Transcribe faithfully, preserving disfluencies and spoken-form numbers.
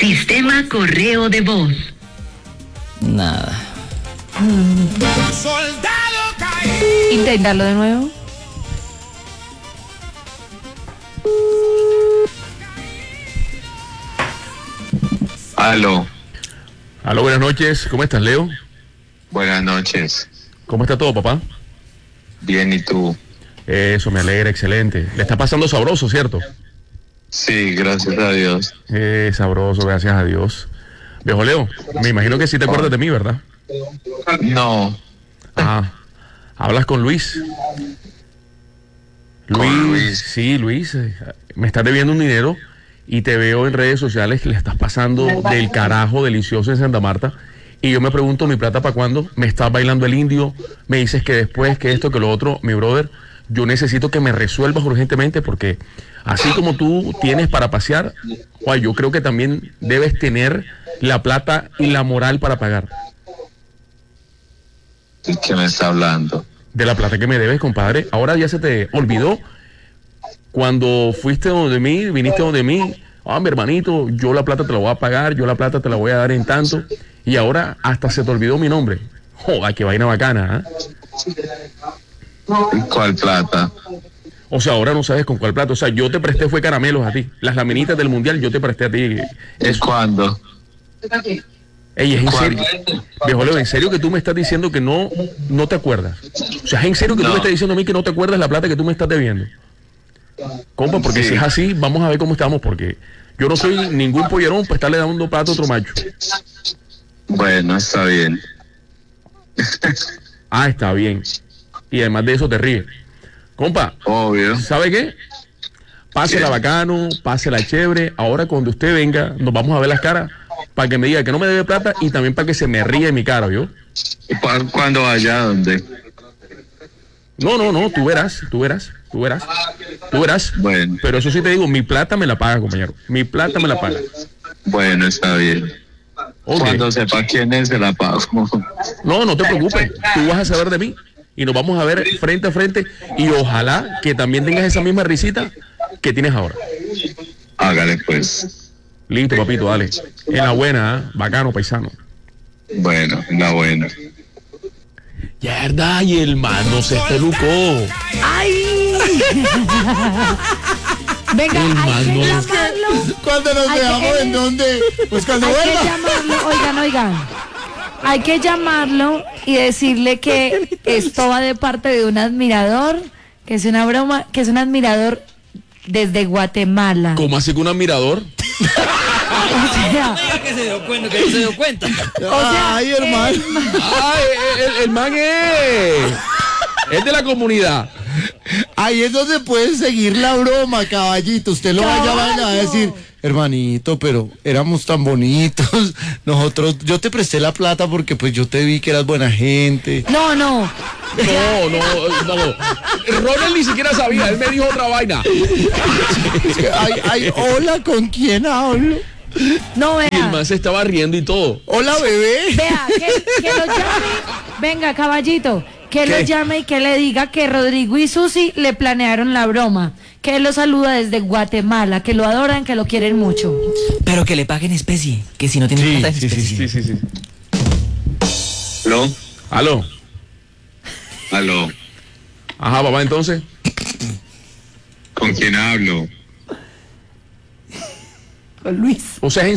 Sistema correo de voz. Nada. Soldado caído. Inténtalo de nuevo. Aló. Aló, buenas noches. ¿Cómo estás, Leo? Buenas noches. ¿Cómo está todo, papá? Bien, ¿y tú? Eso, me alegra, excelente. Le está pasando sabroso, ¿cierto? Sí, gracias a Dios. Eh, sabroso, gracias a Dios. Viejo Leo, me imagino que sí te acuerdas de mí, ¿verdad? No. Ah, hablas con Luis. Luis, Con Luis. sí, Luis, eh, me estás debiendo un dinero y te veo en redes sociales que le estás pasando del carajo delicioso en Santa Marta. Y yo me pregunto, ¿mi plata para cuándo? Me estás bailando el indio, me dices que después, que esto, que lo otro. Mi brother, yo necesito que me resuelvas urgentemente porque así como tú tienes para pasear, Juan, yo creo que también debes tener la plata y la moral para pagar. ¿Qué me está hablando? De la plata que me debes, compadre. Ahora ya se te olvidó cuando fuiste donde mí, viniste donde mí. Ah, mi hermanito, yo la plata te la voy a pagar, yo la plata te la voy a dar en tanto. Y ahora hasta se te olvidó mi nombre. Joder, qué vaina bacana, ¿eh? ¿Cuál plata? O sea, ahora no sabes con cuál plata. O sea, yo te presté fue caramelos a ti. Las laminitas del mundial yo te presté a ti. ¿Es cuándo? Ey, es en ¿Cuándo? serio. Viejo Leo, ¿en serio que tú me estás diciendo que no, no te acuerdas? O sea, ¿es en serio que No. tú me estás diciendo a mí que no te acuerdas la plata que tú me estás debiendo? Compa, porque Sí. si es así, vamos a ver cómo estamos, porque yo no soy ningún pollerón para estarle dando plata a otro macho. Bueno, está bien. Ah, está bien. Y además de eso te ríes. Compa, Obvio. ¿sabe qué? Pásela ¿Qué? bacano, pásela chévere. Ahora cuando usted venga, nos vamos a ver las caras para que me diga que no me debe plata y también para que se me ríe en mi cara, ¿yo? ¿Cu- ¿Cuándo vaya? ¿Dónde? No, no, no, tú verás, tú verás, tú verás, tú verás. Bueno. Pero eso sí te digo, mi plata me la paga, compañero. Mi plata me la paga. Bueno, está bien. Ok. Cuando sepa quién es, se la pago. No, no te preocupes, tú vas a saber de mí y nos vamos a ver frente a frente y ojalá que también tengas esa misma risita que tienes ahora. Hágale pues. Listo, papito, dale. En la buena, ¿eh? Bacano, paisano. Bueno, la buena. Yerda, y el man no se pelucó. ¡Ay! Venga, El hay que mano. llamarlo. Cuando nos Hay que- veamos en donde, pues cuando Hay que vuelva. llamarlo, oigan, oigan. Hay que llamarlo y decirle que esto va de parte de un admirador, que es una broma, que es un admirador desde Guatemala. ¿Cómo así que un admirador? O sea, Diga que se dio cuenta, que no se dio cuenta. o sea, Ay, hermano. el man- Ay, el, el- el man es. Es de la comunidad. Ahí es donde pueden seguir la broma, caballito. Usted lo va a llamar y le va a decir, hermanito, pero éramos tan bonitos. Nosotros, yo te presté la plata porque pues yo te vi que eras buena gente. No, no. No, no, no. Ronald ni siquiera sabía, él me dijo otra vaina. Ay, ay, hola, ¿con quién hablo? No, Y el vea. man se estaba riendo y todo. Hola, bebé. Vea, que, que lo llame. Venga, caballito. Que ¿Qué? lo llame y que le diga que Rodrigo y Susi le planearon la broma. Que él lo saluda desde Guatemala, que lo adoran, que lo quieren mucho. Pero que le paguen especie, que si no tiene plata en especie. Sí, sí, sí. ¿Aló? Aló. ¿Aló? Ajá, papá, entonces. ¿Con quién hablo? Con Luis. O sea, es en